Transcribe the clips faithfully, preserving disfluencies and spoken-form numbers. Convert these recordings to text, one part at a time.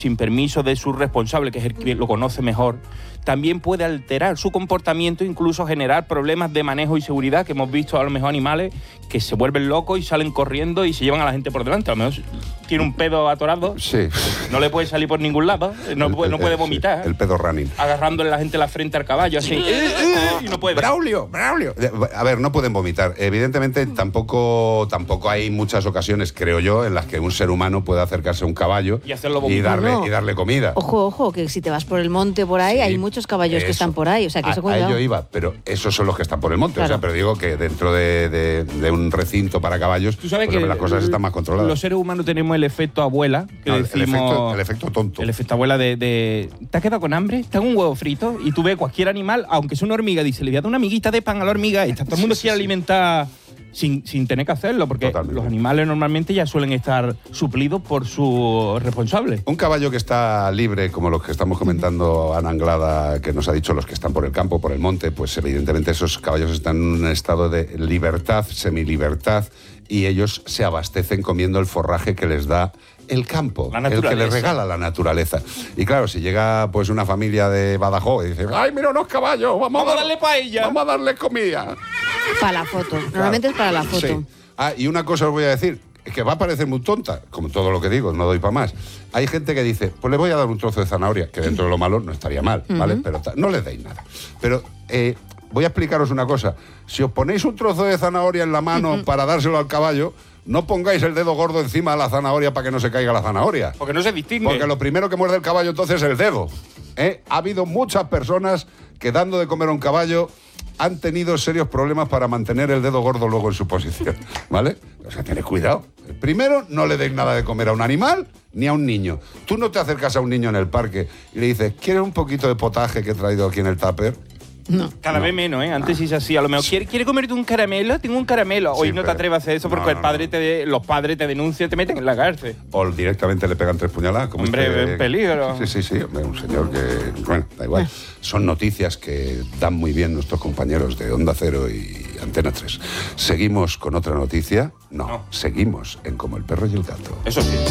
sin permiso de su responsable, que es el que lo conoce mejor, también puede alterar su comportamiento, incluso generar problemas de manejo y seguridad, que hemos visto a lo mejor animales que se vuelven locos y salen corriendo y se llevan a la gente por delante. A lo mejor tiene un pedo atorado, sí. no le puede salir por ningún lado, no, el, puede, no puede vomitar. Sí, el pedo running. Agarrándole la gente la frente al caballo, así, y no puede. Braulio, Braulio. A ver, no pueden vomitar. Evidentemente, tampoco, tampoco hay muchas ocasiones, creo yo, en las que un ser humano pueda acercarse a un caballo y, hacerlo vomitar. y, darle, no. y darle comida. Ojo, ojo, que si te vas por el monte por ahí, sí, hay muchos caballos eso. que están por ahí, o sea, que a, eso cuidado. A ello iba, pero esos son los que están por el monte, claro. O sea, pero digo que dentro de, de, de un recinto para caballos, ¿tú sabes pues que las cosas el, están más controladas? Los seres humanos tenemos el efecto abuela, que no, decimos... El efecto, el efecto tonto. El efecto abuela de, de... ¿Te has quedado con hambre? ¿Te hago un huevo frito? Y tú ves cualquier animal, aunque sea una hormiga, dice, le voy a dar una amiguita de pan a la hormiga esta. Todo el mundo sí, quiere sí, alimentar... Sin, sin tener que hacerlo, porque totalmente. Los animales normalmente ya suelen estar suplidos por su responsable. Un caballo que está libre, como los que estamos comentando, Ana Anglada, que nos ha dicho los que están por el campo, por el monte, pues evidentemente esos caballos están en un estado de libertad, semilibertad, y ellos se abastecen comiendo el forraje que les da el campo, el que les regala la naturaleza. Y claro, si llega pues una familia de Badajoz y dice, ¡ay, mira unos caballos! Vamos, vamos a darle paella. Vamos a darle comida. Para la foto. Normalmente claro. es para la foto. Sí. Ah, y una cosa os voy a decir, que va a parecer muy tonta, como todo lo que digo, no doy para más. Hay gente que dice, pues le voy a dar un trozo de zanahoria, que dentro de lo malo no estaría mal, ¿vale? Uh-huh. Pero no les deis nada. Pero eh, voy a explicaros una cosa. Si os ponéis un trozo de zanahoria en la mano uh-huh. para dárselo al caballo, no pongáis el dedo gordo encima de la zanahoria para que no se caiga la zanahoria. Porque no se distingue. Porque lo primero que muerde el caballo entonces es el dedo. ¿eh? Ha habido muchas personas que dando de comer a un caballo han tenido serios problemas para mantener el dedo gordo luego en su posición, ¿vale? O sea, tened cuidado. Primero, no le deis nada de comer a un animal ni a un niño. Tú no te acercas a un niño en el parque y le dices, ¿quieres un poquito de potaje que he traído aquí en el tupper? No. Cada no. vez menos, ¿eh? Antes ah. sí así. A lo mejor, ¿quiere, ¿quiere comerte un caramelo? Tengo un caramelo. Hoy sí, no te atreves a hacer eso porque no, no, el padre te, los padres te denuncian y te meten en la cárcel. O directamente le pegan tres puñaladas. Como hombre, este, en peligro. Sí, sí, sí. Hombre, un señor que... Bueno, da igual. Son noticias que dan muy bien nuestros compañeros de Onda Cero y Antena tres. ¿Seguimos con otra noticia? No, no. Seguimos en Como el perro y el gato. Eso sí.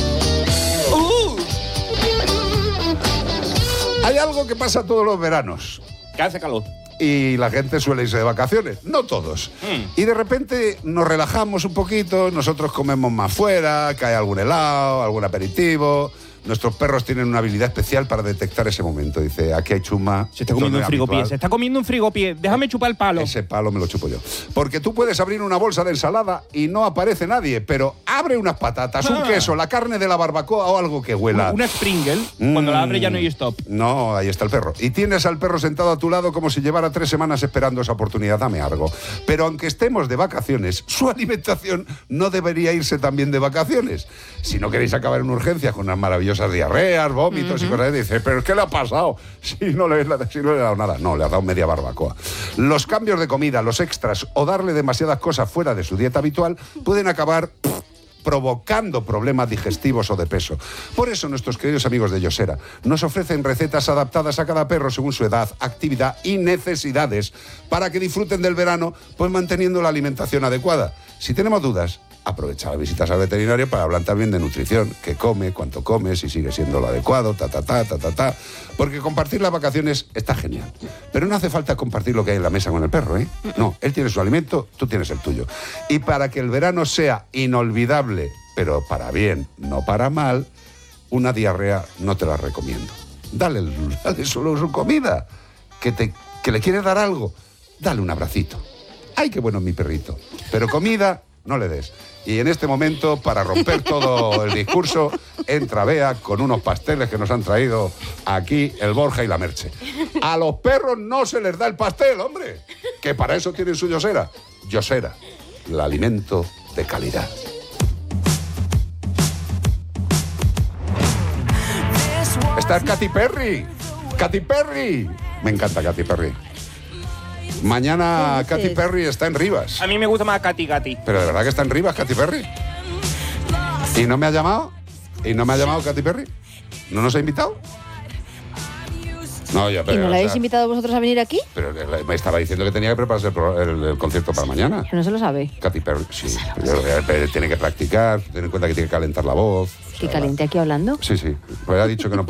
Uh. Hay algo que pasa todos los veranos. Que hace calor. Y la gente suele irse de vacaciones, no todos. Mm. Y de repente nos relajamos un poquito, nosotros comemos más fuera, cae algún helado, algún aperitivo. Nuestros perros tienen una habilidad especial para detectar ese momento. Dice, aquí hay chuma. Se está comiendo un frigopié, se está comiendo un frigopié. Déjame chupar el palo. Ese palo me lo chupo yo. Porque tú puedes abrir una bolsa de ensalada y no aparece nadie, pero abre unas patatas, ah. un queso, la carne de la barbacoa o algo que huela. Una Springle, mm. cuando la abre ya no hay stop. No, ahí está el perro. Y tienes al perro sentado a tu lado como si llevara tres semanas esperando esa oportunidad. Dame algo. Pero aunque estemos de vacaciones, su alimentación no debería irse también de vacaciones. Si no queréis acabar en urgencias con unas maravillosas diarreas, vómitos uh-huh. y cosas así, dice, ¿pero qué le ha pasado? Si no le, si no le ha dado nada. No, le ha dado media barbacoa. Los cambios de comida, los extras o darle demasiadas cosas fuera de su dieta habitual pueden acabar pff, provocando problemas digestivos o de peso. Por eso nuestros queridos amigos de Yosera nos ofrecen recetas adaptadas a cada perro según su edad, actividad y necesidades para que disfruten del verano, pues manteniendo la alimentación adecuada. Si tenemos dudas, aprovecha las visitas al veterinario para hablar también de nutrición, qué come, cuánto come, si sigue siendo lo adecuado, ta, ta, ta, ta, ta, ta. Porque compartir las vacaciones está genial. Pero no hace falta compartir lo que hay en la mesa con el perro, ¿eh? No, él tiene su alimento, tú tienes el tuyo. Y para que el verano sea inolvidable, pero para bien, no para mal, una diarrea no te la recomiendo. Dale, dale solo su comida. Que, te, que le quieres dar algo, dale un abracito. ¡Ay, qué bueno es mi perrito! Pero comida, no le des. Y en este momento, para romper todo el discurso, entra Bea con unos pasteles que nos han traído aquí el Borja y la Merche. A los perros no se les da el pastel, hombre, que para eso tienen su Yosera. Yosera, el alimento de calidad. Está Katy Perry. Katy Perry. Me encanta Katy Perry. Mañana Katy Perry está en Rivas. A mí me gusta más Katy Katy. Pero de verdad que está en Rivas Katy Perry. ¿Y no me ha llamado? ¿Y no me ha llamado Katy Perry? ¿No nos ha invitado? No, ya, pero, ¿Y no o la habéis sea, invitado vosotros a venir aquí? Pero me estaba diciendo que tenía que prepararse el, pro- el- el concierto para mañana. Que no se lo sabe. Katy Perry, sí. Pero, eh, tiene que practicar, ten en cuenta que tiene que calentar la voz. O ¿Que sea, caliente aquí hablando? Sí, sí. Pues ha dicho que no